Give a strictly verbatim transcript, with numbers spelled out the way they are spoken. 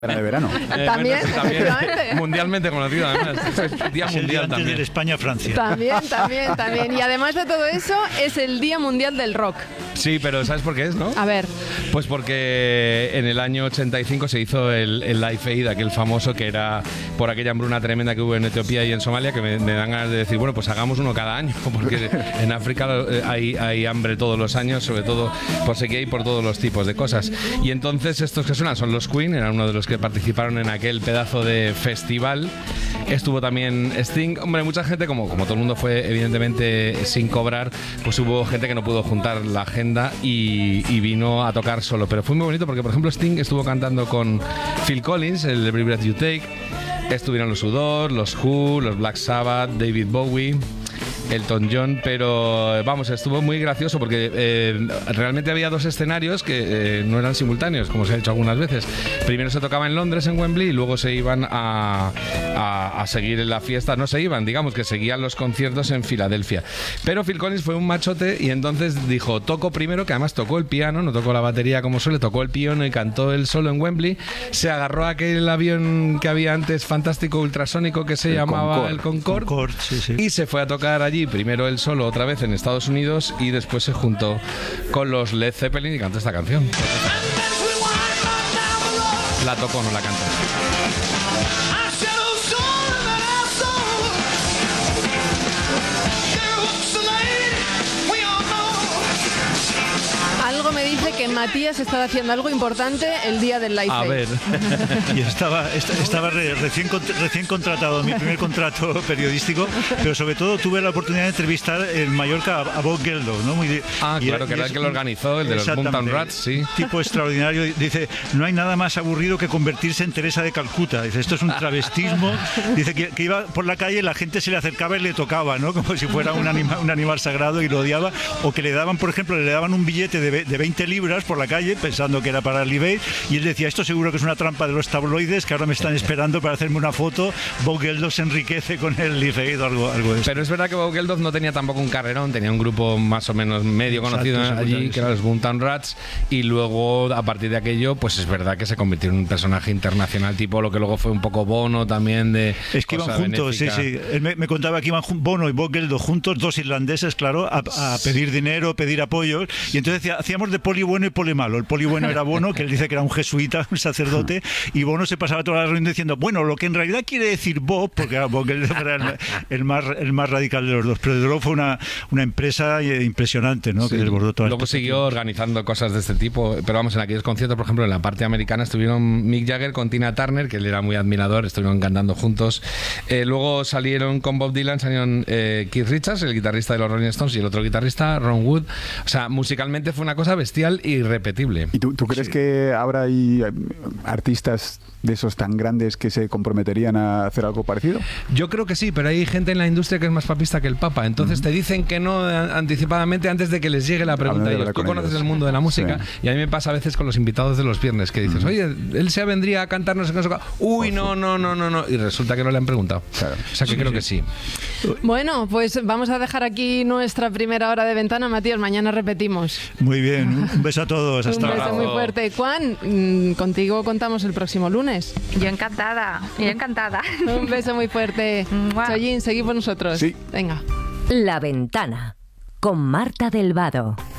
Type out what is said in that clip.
Era de verano. Eh, también, también mundialmente conocido, además. Es Día es Mundial el día antes también. de España-Francia. También, también, también. Y además de todo eso, es el Día Mundial del Rock. Sí, pero ¿sabes por qué es, no? A ver. Pues porque en el año ochenta y cinco se hizo el, el Live Aid, aquel famoso que era por aquella hambruna tremenda que hubo en Etiopía y en Somalia, que me, me dan ganas de decir, bueno, pues hagamos uno cada año, porque en África hay, hay hambre todos los años, sobre todo por sequía y por todos los tipos de cosas. Y entonces estos que suenan son los Queen, eran uno de los que participaron en aquel pedazo de festival. Estuvo también Sting. Hombre, mucha gente, como, como todo el mundo fue evidentemente sin cobrar, pues hubo gente que no pudo juntar la agenda y, y vino a tocar solo. Pero fue muy bonito porque, por ejemplo, Sting estuvo cantando con Phil Collins, el Every Breath You Take. Estuvieron los Sudor, los Who, los Black Sabbath, David Bowie, Elton John, pero vamos, estuvo muy gracioso porque eh, realmente había dos escenarios que eh, no eran simultáneos, como se ha dicho algunas veces. Primero se tocaba en Londres, en Wembley, y luego se iban a, a, a seguir en la fiesta. No se iban, digamos que seguían los conciertos en Filadelfia. Pero Phil Collins fue un machote y entonces dijo, toco primero, que además tocó el piano, no tocó la batería como suele, tocó el piano y cantó él solo en Wembley. Se agarró a aquel avión que había antes, fantástico, ultrasónico, que se el llamaba Concorde. el Concorde, Concorde sí, sí. Y se fue a tocar allí, primero él solo otra vez en Estados Unidos y después se juntó con los Led Zeppelin y cantó esta canción. La tocó, no la cantó. Algo me dice que Matías estaba haciendo algo importante el día del Live A Aid. ver. Y estaba, estaba re, recién, recién contratado, mi primer contrato periodístico, pero sobre todo tuve la oportunidad de entrevistar en Mallorca a, a Bob Geldof, ¿no? Muy, Ah, y, claro, que era el que lo organizó, el de los Mountain Rats, sí. Tipo extraordinario. Dice, no hay nada más aburrido que convertirse en Teresa de Calcuta. Dice, esto es un travestismo. Dice que, que iba por la calle y la gente se le acercaba y le tocaba, ¿no? Como si fuera un, anima, un animal sagrado y lo odiaba. O que le daban, por ejemplo, le daban un billete de, de veinte libras por la calle pensando que era para el Live Aid y él decía, esto seguro que es una trampa de los tabloides que ahora me están esperando para hacerme una foto. Bob Geldof se enriquece con el Live Aid o algo, algo de eso. Pero es verdad que Bob Geldof no tenía tampoco un carrerón, tenía un grupo más o menos medio conocido Exacto, allí, que eran los Mountain Rats, y luego a partir de aquello pues es verdad que se convirtió en un personaje internacional, tipo lo que luego fue un poco Bono también de es que iban juntos, benéfica. sí, sí. Él me, me contaba que iban Bono y Bob Geldof juntos, dos irlandeses, claro, a, a pedir dinero, pedir apoyos, y entonces decía, hacíamos de poli bueno y poli malo. El poli bueno era Bono, que él dice que era un jesuita, un sacerdote, y Bono se pasaba toda la reunión diciendo, bueno, lo que en realidad quiere decir Bob, porque Bob era el, el, más, el más radical de los dos, pero desde luego fue una, una empresa impresionante, ¿no? Sí. Que desbordó toda Luego siguió organizando cosas de este tipo, pero vamos, en aquellos conciertos, por ejemplo, en la parte americana estuvieron Mick Jagger con Tina Turner, que él era muy admirador, estuvieron cantando juntos. Eh, luego salieron con Bob Dylan, salieron eh, Keith Richards, el guitarrista de los Rolling Stones, y el otro guitarrista, Ron Wood. O sea, musicalmente fue una cosa bestial y irrepetible. ¿Y tú, tú crees sí. que habrá ahí artistas de esos tan grandes que se comprometerían a hacer algo parecido? Yo creo que sí, pero hay gente en la industria que es más papista que el Papa, entonces uh-huh. te dicen que no anticipadamente antes de que les llegue la pregunta a ellos. Tú conoces ellos. el mundo de la música sí. y a mí me pasa a veces con los invitados de los viernes que dices, uh-huh. oye, él se vendría a cantar no sé qué, uy, no, no, no, no, no, y resulta que no le han preguntado. Claro. O sea que sí, creo sí. que sí. Bueno, pues vamos a dejar aquí nuestra primera hora de ventana, Matías, mañana repetimos. Muy bien, un beso a todos, hasta luego. Un beso muy fuerte. Juan, contigo contamos el próximo lunes. Yo encantada, yo encantada. Un beso muy fuerte. Chollín, seguimos nosotros. Sí. Venga. La Ventana, con Marta del Vado.